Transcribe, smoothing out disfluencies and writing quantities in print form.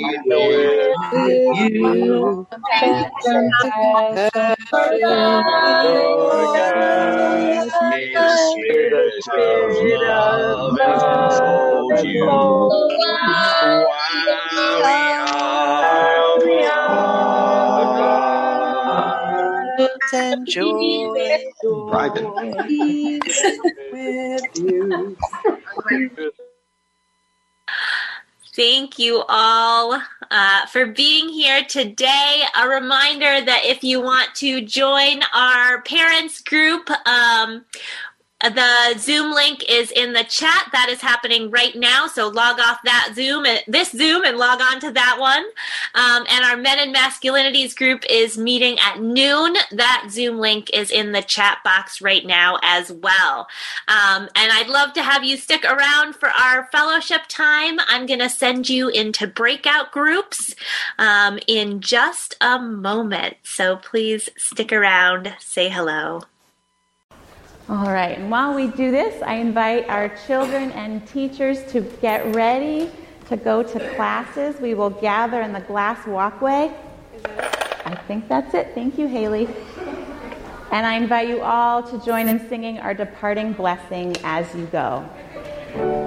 with you. May the spirit of love enfold you while we are and joy with you. Thank you all for being here today. A reminder that if you want to join our parents group, the Zoom link is in the chat. That is happening right now. So log off this Zoom and log on to that one. And our Men and Masculinities group is meeting at noon. That Zoom link is in the chat box right now as well. And I'd love to have you stick around for our fellowship time. I'm going to send you into breakout groups in just a moment. So please stick around. Say hello. All right, and while we do this, I invite our children and teachers to get ready to go to classes. We will gather in the glass walkway. I think that's it. Thank you, Haley. And I invite you all to join in singing our departing blessing as you go.